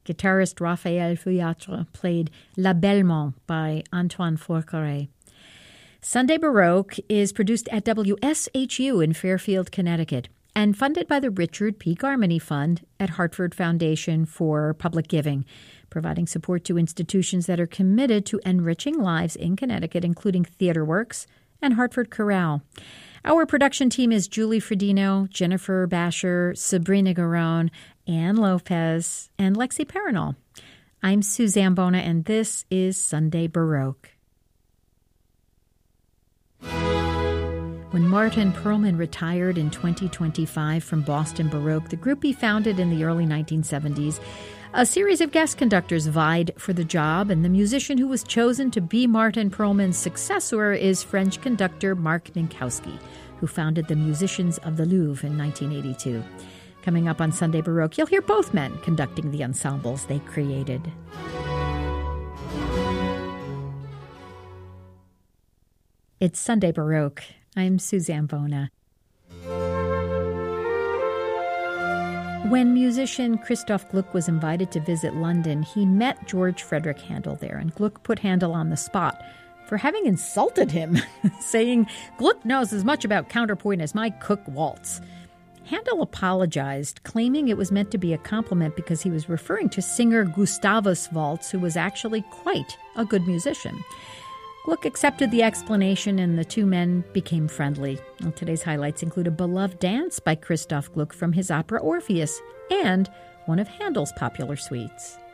Guitarist Raphael Feuillatre played La Bellemont by Antoine Forqueray. Sunday Baroque is produced at WSHU in Fairfield, Connecticut, and funded by the Richard P. Garmany Fund at Hartford Foundation for Public Giving, providing support to institutions that are committed to enriching lives in Connecticut, including TheaterWorks and Hartford Chorale. Our production team is Julie Fredino, Jennifer Basher, Sabrina Garone, Ann Lopez, and Lexi Paranol. I'm Suzanne Bona, and this is Sunday Baroque. When Martin Perlman retired in 2025 from Boston Baroque, the group he founded in the early 1970s, a series of guest conductors vied for the job, and the musician who was chosen to be Martin Perlman's successor is French conductor Mark Minkowski, who founded the Musicians of the Louvre in 1982. Coming up on Sunday Baroque, you'll hear both men conducting the ensembles they created. It's Sunday Baroque. I'm Suzanne Bona. When musician Christoph Gluck was invited to visit London, he met George Frederick Handel there, and Gluck put Handel on the spot for having insulted him, saying, "Gluck knows as much about counterpoint as my Cook waltz." Handel apologized, claiming it was meant to be a compliment because he was referring to singer Gustavus Waltz, who was actually quite a good musician. Gluck accepted the explanation, and the two men became friendly. Well, today's highlights include a beloved dance by Christoph Gluck from his opera Orpheus and one of Handel's popular suites.